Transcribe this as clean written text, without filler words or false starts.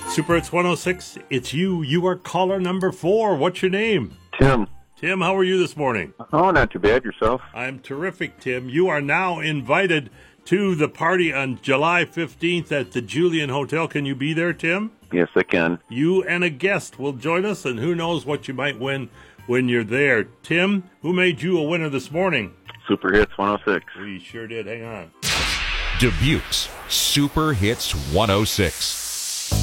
Super Hits 106, it's you. You are caller number 4. What's your name? Tim. Tim, how are you this morning? Oh, not too bad. Yourself? I'm terrific, Tim. You are now invited to the party on July 15th at the Julian Hotel. Can you be there, Tim? Yes, I can. You and a guest will join us, and who knows what you might win when you're there. Tim, who made you a winner this morning? Super Hits 106. We sure did. Hang on. Dubuque's Super Hits 106.